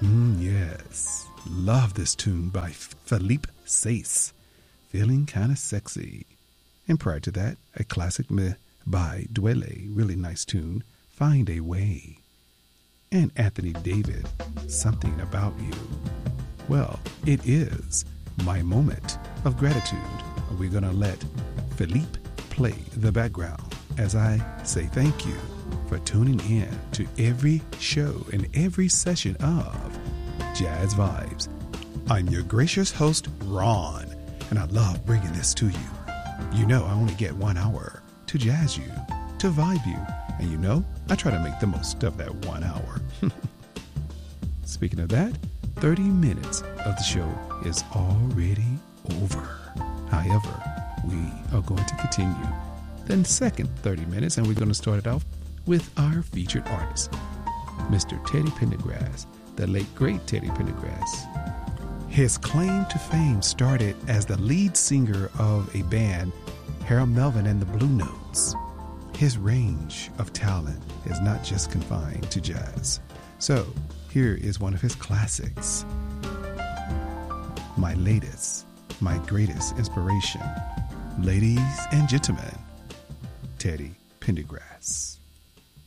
Yes. Love this tune by Philippe Sace, Feeling Kinda Sexy. And prior to that, a classic by Dwele, really nice tune, Find a Way. And Anthony David, Something About You. Well, it is my moment of gratitude. We're going to let Philippe play the background as I say thank you for tuning in to every show and every session of Jazz Vibes. I'm your gracious host, Ron, and I love bringing this to you. You know, I only get 1 hour to jazz you, to vibe you, and you know, I try to make the most of that 1 hour. Speaking of that, 30 minutes of the show is already over. However, we are going to continue the second 30 minutes, and we're going to start it off with our featured artist, Mr. Teddy Pendergrass, the late, great Teddy Pendergrass. His claim to fame started as the lead singer of a band, Harold Melvin and the Blue Notes. His range of talent is not just confined to jazz. So, here is one of his classics. My latest, my greatest inspiration. Ladies and gentlemen, Teddy Pendergrass.